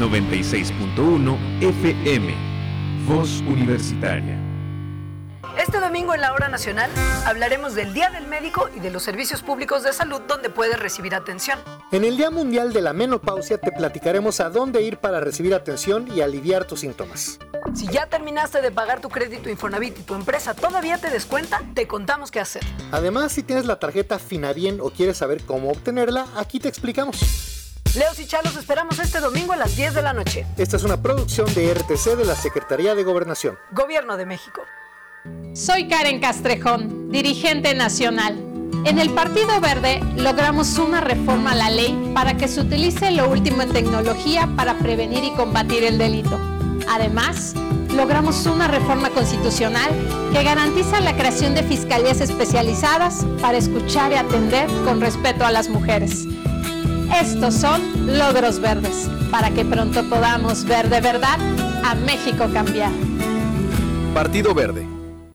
96.1 FM. Voz Universitaria. Este domingo en la Hora Nacional hablaremos del Día del Médico y de los servicios públicos de salud donde puedes recibir atención. En el Día Mundial de la Menopausia te platicaremos a dónde ir para recibir atención y aliviar tus síntomas. Si ya terminaste de pagar tu crédito Infonavit y tu empresa todavía te descuenta, te contamos qué hacer. Además, si tienes la tarjeta Finabien o quieres saber cómo obtenerla, aquí te explicamos. Leos y Chalos esperamos este domingo a las 10 de la noche. Esta es una producción de RTC de la Secretaría de Gobernación. Gobierno de México. Soy Karen Castrejón, dirigente nacional. En el Partido Verde logramos una reforma a la ley para que se utilice lo último en tecnología para prevenir y combatir el delito. Además, logramos una reforma constitucional que garantiza la creación de fiscalías especializadas para escuchar y atender con respeto a las mujeres. Estos son logros verdes, para que pronto podamos ver de verdad a México cambiar. Partido Verde.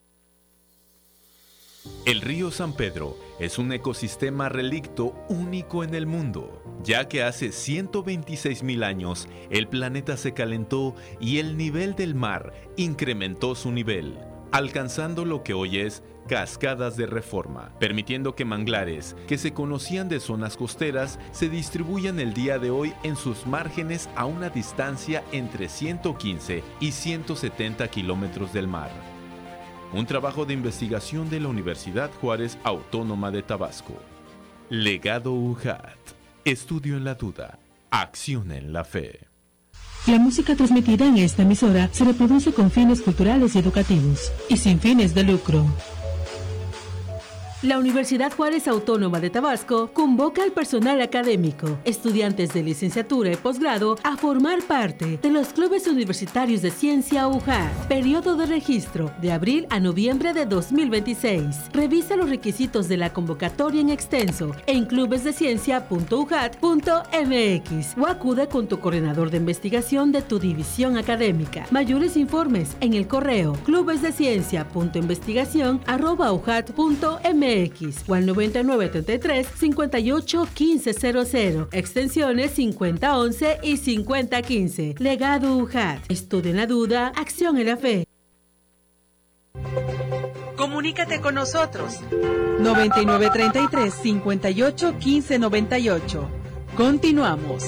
El río San Pedro es un ecosistema relicto único en el mundo, ya que hace 126,000 años el planeta se calentó y el nivel del mar incrementó su nivel, alcanzando lo que hoy es cascadas de reforma, permitiendo que manglares que se conocían de zonas costeras se distribuyan el día de hoy en sus márgenes a una distancia entre 115 y 170 kilómetros del mar. Un trabajo de investigación de la Universidad Juárez Autónoma de Tabasco. Legado UJAT. Estudio en la duda. Acción en la fe. La música transmitida en esta emisora se reproduce con fines culturales y educativos y sin fines de lucro. La Universidad Juárez Autónoma de Tabasco convoca al personal académico, estudiantes de licenciatura y posgrado a formar parte de los clubes universitarios de ciencia UJAT. Periodo de registro de abril a noviembre de 2026. Revisa los requisitos de la convocatoria en extenso en clubesdeciencia.ujat.mx o acude con tu coordinador de investigación de tu división académica. Mayores informes en el correo clubesdeciencia.investigación@ujat.mx o al 9933-581500, extensiones 5011 y 5015. Legado UJAT. Estudia en la duda, acción en la fe. Comunícate con nosotros. 9933-581598. Continuamos.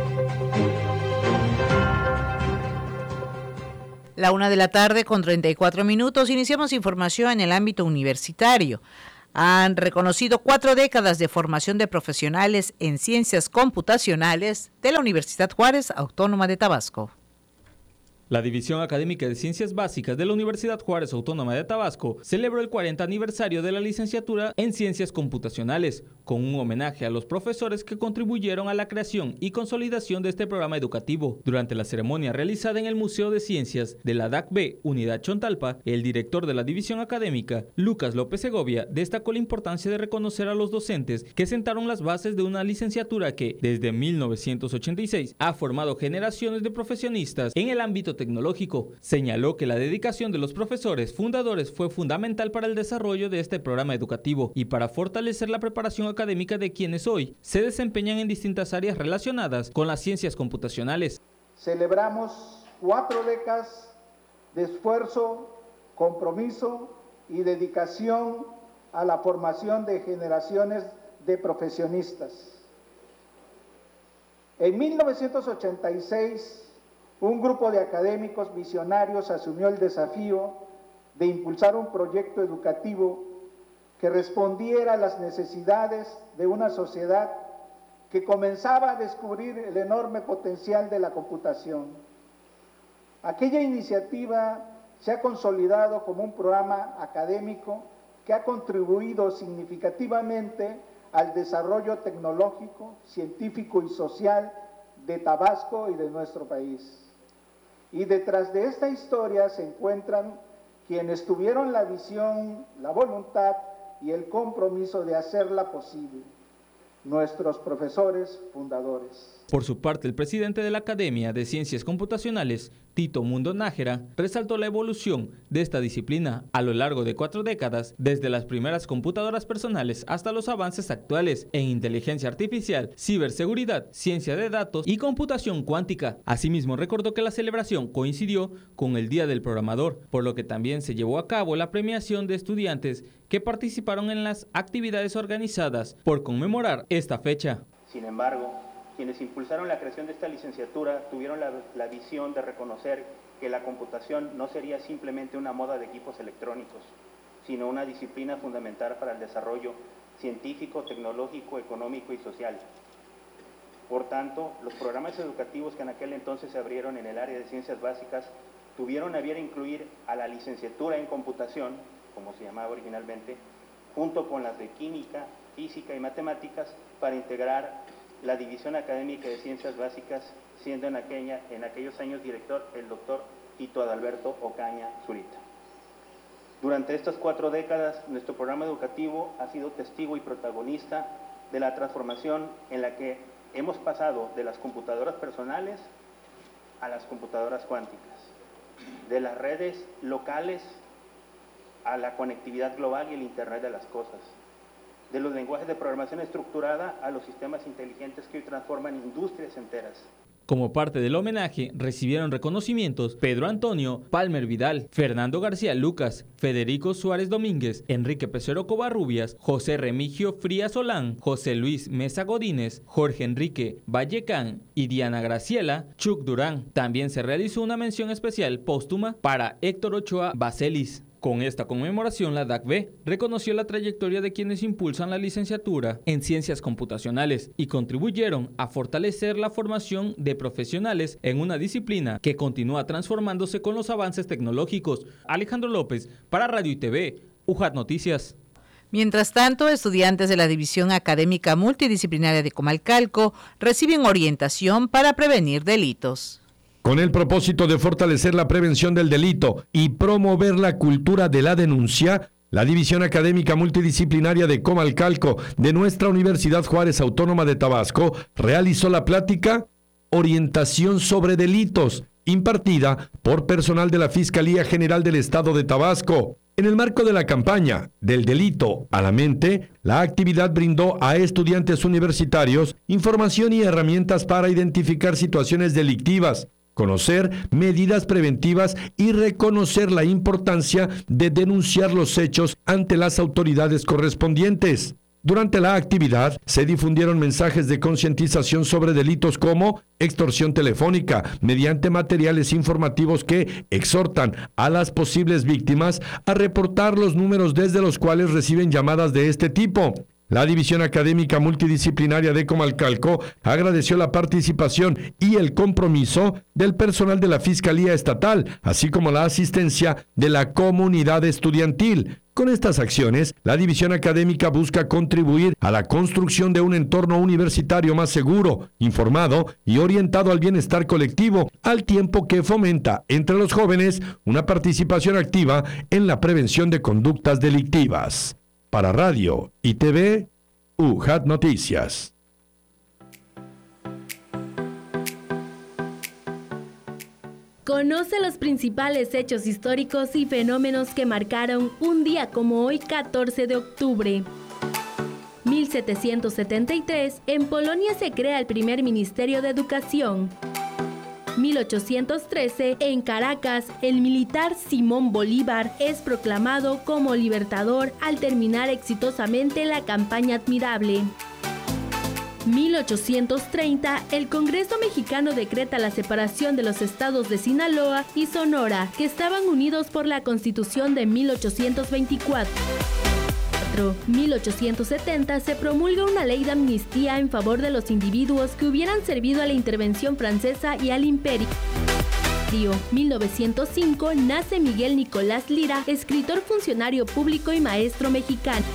La 1:34 p.m. Iniciamos información en el ámbito universitario. Han reconocido 4 décadas de formación de profesionales en ciencias computacionales de la Universidad Juárez Autónoma de Tabasco. La División Académica de Ciencias Básicas de la Universidad Juárez Autónoma de Tabasco celebró el 40 aniversario de la licenciatura en Ciencias Computacionales, con un homenaje a los profesores que contribuyeron a la creación y consolidación de este programa educativo. Durante la ceremonia realizada en el Museo de Ciencias de la DAC-B, Unidad Chontalpa, el director de la División Académica, Lucas López Segovia, destacó la importancia de reconocer a los docentes que sentaron las bases de una licenciatura que, desde 1986, ha formado generaciones de profesionistas en el ámbito tecnológico. Señaló que la dedicación de los profesores fundadores fue fundamental para el desarrollo de este programa educativo y para fortalecer la preparación académica de quienes hoy se desempeñan en distintas áreas relacionadas con las ciencias computacionales. Celebramos 4 décadas de esfuerzo, compromiso y dedicación a la formación de generaciones de profesionistas. En 1986, un grupo de académicos visionarios asumió el desafío de impulsar un proyecto educativo que respondiera a las necesidades de una sociedad que comenzaba a descubrir el enorme potencial de la computación. Aquella iniciativa se ha consolidado como un programa académico que ha contribuido significativamente al desarrollo tecnológico, científico y social de Tabasco y de nuestro país. Y detrás de esta historia se encuentran quienes tuvieron la visión, la voluntad y el compromiso de hacerla posible. nuestros profesores fundadores. Por su parte, el presidente de la Academia de Ciencias Computacionales, Tito Mundo Nájera, resaltó la evolución de esta disciplina a lo largo de 4 décadas, desde las primeras computadoras personales hasta los avances actuales en inteligencia artificial, ciberseguridad, ciencia de datos y computación cuántica. Asimismo, recordó que la celebración coincidió con el Día del Programador, por lo que también se llevó a cabo la premiación de estudiantes que participaron en las actividades organizadas por conmemorar esta fecha. Sin embargo, quienes impulsaron la creación de esta licenciatura tuvieron la visión de reconocer que la computación no sería simplemente una moda de equipos electrónicos, sino una disciplina fundamental para el desarrollo científico, tecnológico, económico y social. Por tanto, los programas educativos que en aquel entonces se abrieron en el área de ciencias básicas tuvieron a bien incluir a la licenciatura en computación, como se llamaba originalmente, junto con las de química, física y matemáticas para integrar la División Académica de Ciencias Básicas, siendo en aquellos años director el doctor Tito Adalberto Ocaña Zurita. Durante estas 4 décadas, nuestro programa educativo ha sido testigo y protagonista de la transformación en la que hemos pasado de las computadoras personales a las computadoras cuánticas, de las redes locales a la conectividad global y el Internet de las cosas, de los lenguajes de programación estructurada a los sistemas inteligentes que hoy transforman industrias enteras. Como parte del homenaje, recibieron reconocimientos Pedro Antonio Palmer Vidal, Fernando García Lucas, Federico Suárez Domínguez, Enrique Pesero Covarrubias, José Remigio Frías Solán, José Luis Mesa Godínez, Jorge Enrique Vallecán y Diana Graciela Chuc Durán. También se realizó una mención especial póstuma para Héctor Ochoa Bacelis. Con esta conmemoración, la DACB reconoció la trayectoria de quienes impulsan la licenciatura en ciencias computacionales y contribuyeron a fortalecer la formación de profesionales en una disciplina que continúa transformándose con los avances tecnológicos. Alejandro López, para Radio y TV, UJAT Noticias. Mientras tanto, estudiantes de la División Académica Multidisciplinaria de Comalcalco reciben orientación para prevenir delitos. Con el propósito de fortalecer la prevención del delito y promover la cultura de la denuncia, la División Académica Multidisciplinaria de Comalcalco de nuestra Universidad Juárez Autónoma de Tabasco realizó la plática Orientación sobre Delitos, impartida por personal de la Fiscalía General del Estado de Tabasco. En el marco de la campaña Del delito a la mente, la actividad brindó a estudiantes universitarios información y herramientas para identificar situaciones delictivas, conocer medidas preventivas y reconocer la importancia de denunciar los hechos ante las autoridades correspondientes. Durante la actividad se difundieron mensajes de concientización sobre delitos como extorsión telefónica, mediante materiales informativos que exhortan a las posibles víctimas a reportar los números desde los cuales reciben llamadas de este tipo. La División Académica Multidisciplinaria de Comalcalco agradeció la participación y el compromiso del personal de la Fiscalía Estatal, así como la asistencia de la comunidad estudiantil. Con estas acciones, la División Académica busca contribuir a la construcción de un entorno universitario más seguro, informado y orientado al bienestar colectivo, al tiempo que fomenta entre los jóvenes una participación activa en la prevención de conductas delictivas. Para Radio y TV, UJAT Noticias. Conoce los principales hechos históricos y fenómenos que marcaron un día como hoy, 14 de octubre. 1773, en Polonia se crea el primer Ministerio de Educación. 1813, en Caracas, el militar Simón Bolívar es proclamado como libertador al terminar exitosamente la campaña Admirable. 1830, el Congreso mexicano decreta la separación de los estados de Sinaloa y Sonora, que estaban unidos por la Constitución de 1824. 1870, se promulga una ley de amnistía en favor de los individuos que hubieran servido a la intervención francesa y al imperio. 1905, nace Miguel Nicolás Lira, escritor, funcionario público y maestro mexicano.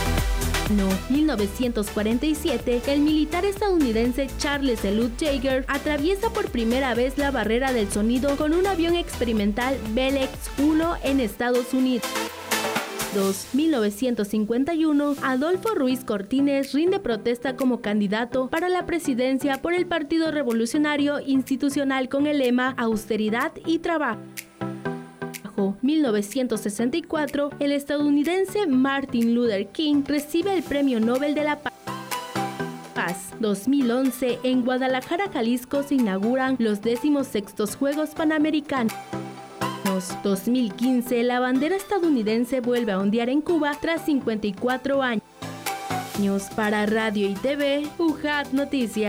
1947, el militar estadounidense Charles Elliott Jaeger atraviesa por primera vez la barrera del sonido con un avión experimental Bell X-1 en Estados Unidos. 2. 1951, Adolfo Ruiz Cortines rinde protesta como candidato para la presidencia por el Partido Revolucionario Institucional con el lema Austeridad y Trabajo. 1964, el estadounidense Martin Luther King recibe el Premio Nobel de la Paz. 2011, en Guadalajara, Jalisco, se inauguran los 16º Juegos Panamericanos. 2015, la bandera estadounidense vuelve a ondear en Cuba tras 54 años. Para Radio y TV, UJAT Noticias.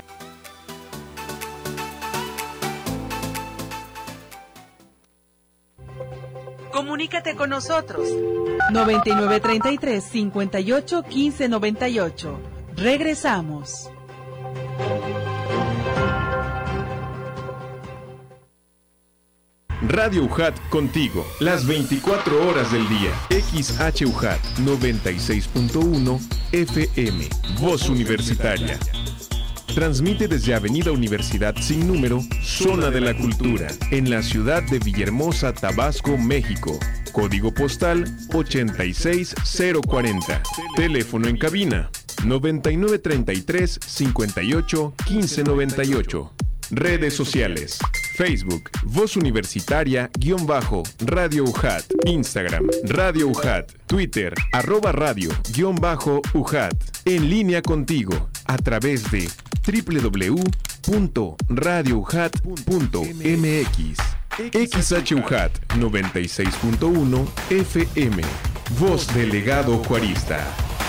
Comunícate con nosotros. 9933 58 15 98. Regresamos. Radio UJAT contigo, las 24 horas del día. XHUJAT 96.1 FM, Voz Universitaria. Transmite desde Avenida Universidad sin número, Zona de la Cultura, en la ciudad de Villahermosa, Tabasco, México. Código postal 86040. Teléfono en cabina 9933 58 15 98. Redes sociales: Facebook, Voz Universitaria _Radio UJAT, Instagram, Radio UJAT, Twitter, @radio_UJAT. En línea contigo, a través de www.radioujat.mx. XHUJAT 96.1 FM, Voz Delegado Juarista.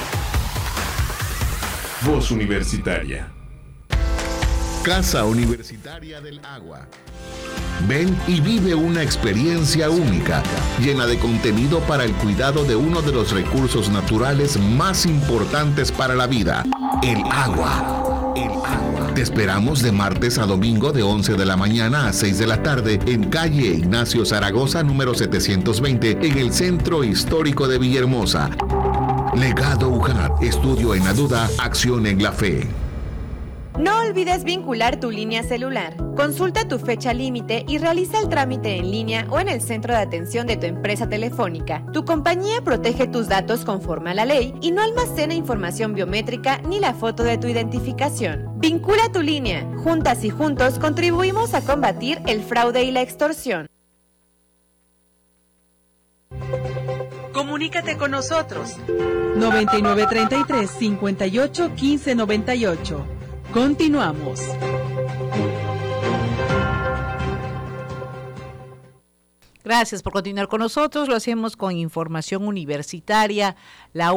Voz Universitaria. Casa Universitaria del Agua. Ven y vive una experiencia única, llena de contenido para el cuidado de uno de los recursos naturales más importantes para la vida, el agua. El agua. Te esperamos de martes a domingo de 11 de la mañana a 6 de la tarde en calle Ignacio Zaragoza, número 720, en el Centro Histórico de Villahermosa. Legado UJAT, estudio en la duda, acción en la fe. No olvides vincular tu línea celular. Consulta tu fecha límite y realiza el trámite en línea o en el centro de atención de tu empresa telefónica. Tu compañía protege tus datos conforme a la ley y no almacena información biométrica ni la foto de tu identificación. Vincula tu línea. Juntas y juntos contribuimos a combatir el fraude y la extorsión. Comunícate con nosotros. 9933 58 15 98. Continuamos. Gracias por continuar con nosotros. Lo hacemos con información universitaria, la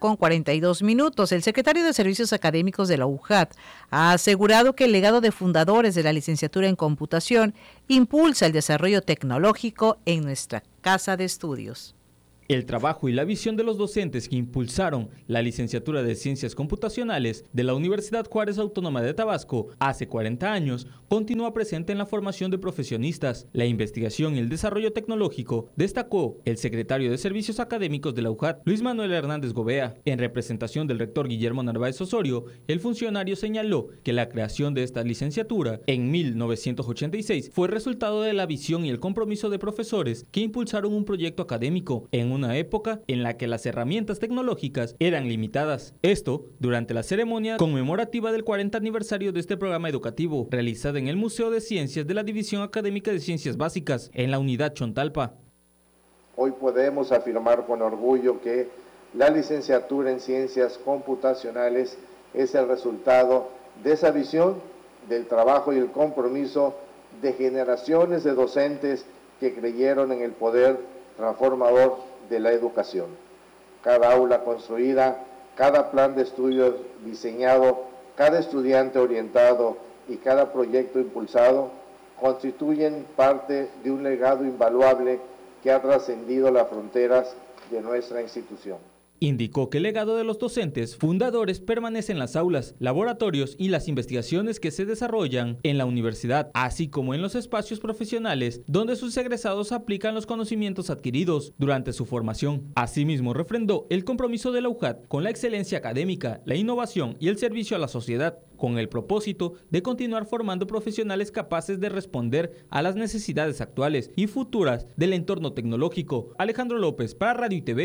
1:42. El secretario de Servicios Académicos de la UJAT ha asegurado que el legado de fundadores de la licenciatura en computación impulsa el desarrollo tecnológico en nuestra casa de estudios. El trabajo y la visión de los docentes que impulsaron la licenciatura de Ciencias Computacionales de la Universidad Juárez Autónoma de Tabasco hace 40 años continúa presente en la formación de profesionistas, la investigación y el desarrollo tecnológico, destacó el secretario de Servicios Académicos de la UJAT, Luis Manuel Hernández Gobea. En representación del rector Guillermo Narváez Osorio, el funcionario señaló que la creación de esta licenciatura en 1986 fue resultado de la visión y el compromiso de profesores que impulsaron un proyecto académico en una época en la que las herramientas tecnológicas eran limitadas. Esto durante la ceremonia conmemorativa del 40 aniversario de este programa educativo, realizada en el Museo de Ciencias de la División Académica de Ciencias Básicas, en la unidad Chontalpa. Hoy podemos afirmar con orgullo que la licenciatura en Ciencias Computacionales es el resultado de esa visión, del trabajo y el compromiso de generaciones de docentes que creyeron en el poder transformador de la educación. Cada aula construida, cada plan de estudios diseñado, cada estudiante orientado y cada proyecto impulsado constituyen parte de un legado invaluable que ha trascendido las fronteras de nuestra institución. Indicó que el legado de los docentes fundadores permanece en las aulas, laboratorios y las investigaciones que se desarrollan en la universidad, así como en los espacios profesionales donde sus egresados aplican los conocimientos adquiridos durante su formación. Asimismo, refrendó el compromiso de la UJAT con la excelencia académica, la innovación y el servicio a la sociedad, con el propósito de continuar formando profesionales capaces de responder a las necesidades actuales y futuras del entorno tecnológico. Alejandro López para Radio y TV,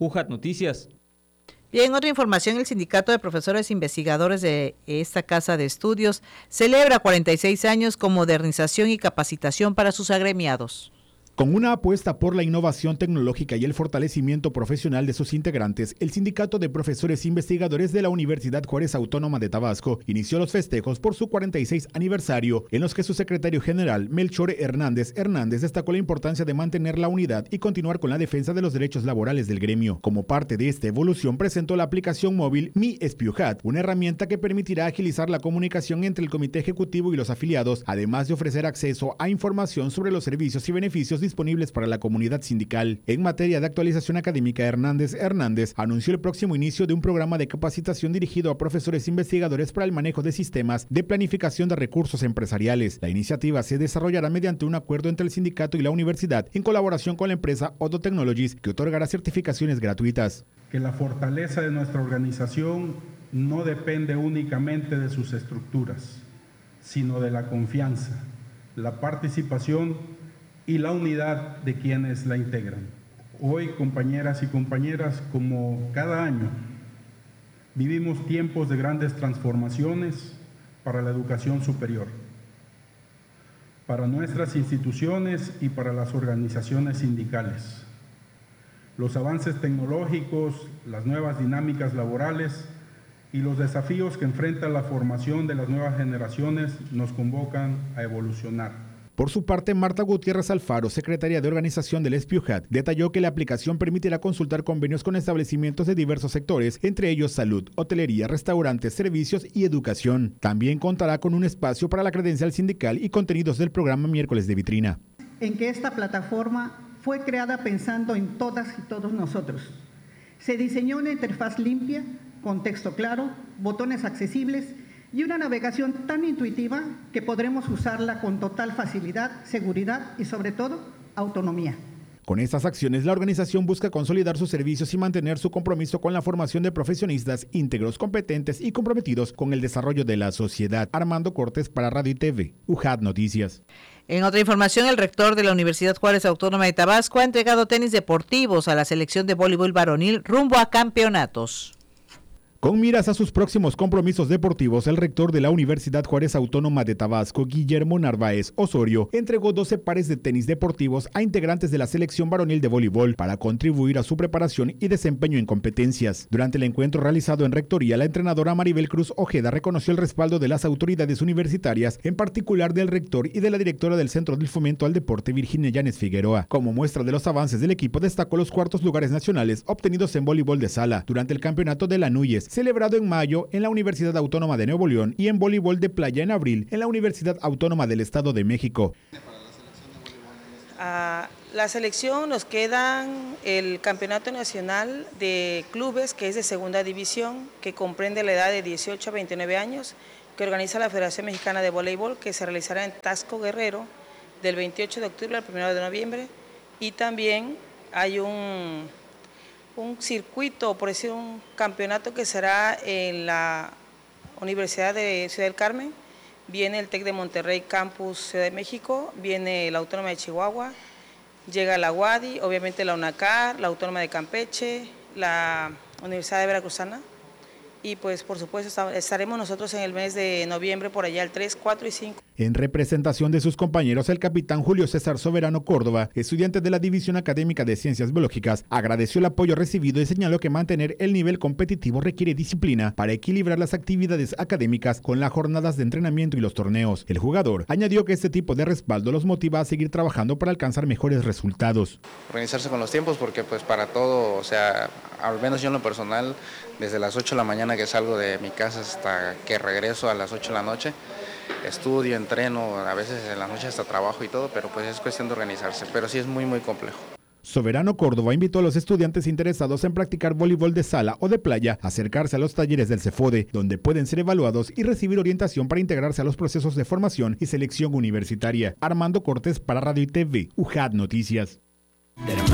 UJAT Noticias. Bien, otra información, el Sindicato de Profesores Investigadores de esta Casa de Estudios celebra 46 años con modernización y capacitación para sus agremiados. Con una apuesta por la innovación tecnológica y el fortalecimiento profesional de sus integrantes, el Sindicato de Profesores Investigadores de la Universidad Juárez Autónoma de Tabasco inició los festejos por su 46 aniversario, en los que su secretario general, Melchor Hernández destacó la importancia de mantener la unidad y continuar con la defensa de los derechos laborales del gremio. Como parte de esta evolución, presentó la aplicación móvil Mi SPUJAT, una herramienta que permitirá agilizar la comunicación entre el comité ejecutivo y los afiliados, además de ofrecer acceso a información sobre los servicios y beneficios disponibles para la comunidad sindical. En materia de actualización académica, Hernández anunció el próximo inicio de un programa de capacitación dirigido a profesores investigadores para el manejo de sistemas de planificación de recursos empresariales. La iniciativa se desarrollará mediante un acuerdo entre el sindicato y la universidad en colaboración con la empresa Odoo Technologies, que otorgará certificaciones gratuitas. Que la fortaleza de nuestra organización no depende únicamente de sus estructuras, sino de la confianza, la participación y la unidad de quienes la integran. Hoy, compañeras y compañeras, como cada año, vivimos tiempos de grandes transformaciones para la educación superior, para nuestras instituciones y para las organizaciones sindicales. Los avances tecnológicos, las nuevas dinámicas laborales y los desafíos que enfrenta la formación de las nuevas generaciones nos convocan a evolucionar. Por su parte, Marta Gutiérrez Alfaro, secretaria de organización del SPUJAT, detalló que la aplicación permitirá consultar convenios con establecimientos de diversos sectores, entre ellos salud, hotelería, restaurantes, servicios y educación. También contará con un espacio para la credencial sindical y contenidos del programa Miércoles de Vitrina. En que esta plataforma fue creada pensando en todas y todos nosotros. Se diseñó una interfaz limpia, con texto claro, botones accesibles y una navegación tan intuitiva que podremos usarla con total facilidad, seguridad y sobre todo autonomía. Con estas acciones, la organización busca consolidar sus servicios y mantener su compromiso con la formación de profesionistas íntegros, competentes y comprometidos con el desarrollo de la sociedad. Armando Cortés para Radio y TV, UJAT Noticias. En otra información, el rector de la Universidad Juárez Autónoma de Tabasco ha entregado tenis deportivos a la selección de voleibol varonil rumbo a campeonatos. Con miras a sus próximos compromisos deportivos, el rector de la Universidad Juárez Autónoma de Tabasco, Guillermo Narváez Osorio, entregó 12 pares de tenis deportivos a integrantes de la selección varonil de voleibol para contribuir a su preparación y desempeño en competencias. Durante el encuentro realizado en Rectoría, la entrenadora Maribel Cruz Ojeda reconoció el respaldo de las autoridades universitarias, en particular del rector y de la directora del Centro del Fomento al Deporte, Virginia Llanes Figueroa. Como muestra de los avances del equipo, destacó los cuartos lugares nacionales obtenidos en voleibol de sala durante el campeonato de la NUYES, celebrado en mayo en la Universidad Autónoma de Nuevo León, y en voleibol de playa en abril en la Universidad Autónoma del Estado de México. A la selección nos quedan el Campeonato Nacional de Clubes, que es de segunda división, que comprende la edad de 18 a 29 años, que organiza la Federación Mexicana de Voleibol, que se realizará en Taxco Guerrero del 28 de octubre al 1 de noviembre, y también hay un circuito, por decir un campeonato, que será en la Universidad de Ciudad del Carmen. Viene el TEC de Monterrey Campus Ciudad de México, viene la Autónoma de Chihuahua, llega la UADY, obviamente la UNACAR, la Autónoma de Campeche, la Universidad de Veracruzana, y pues por supuesto estaremos nosotros en el mes de noviembre por allá el 3, 4 y 5. En representación de sus compañeros, el capitán Julio César Soberano Córdoba, estudiante de la División Académica de Ciencias Biológicas, agradeció el apoyo recibido y señaló que mantener el nivel competitivo requiere disciplina para equilibrar las actividades académicas con las jornadas de entrenamiento y los torneos. El jugador añadió que este tipo de respaldo los motiva a seguir trabajando para alcanzar mejores resultados. Organizarse con los tiempos, porque pues para todo, o sea, al menos yo en lo personal, desde las 8 de la mañana que salgo de mi casa hasta que regreso a las 8 de la noche, estudio, entreno, a veces en la noche hasta trabajo y todo, pero pues es cuestión de organizarse, pero sí es muy complejo. Soberano Córdoba invitó a los estudiantes interesados en practicar voleibol de sala o de playa a acercarse a los talleres del CEFODE, donde pueden ser evaluados y recibir orientación para integrarse a los procesos de formación y selección universitaria. Armando Cortés para Radio y TV, UJAT Noticias.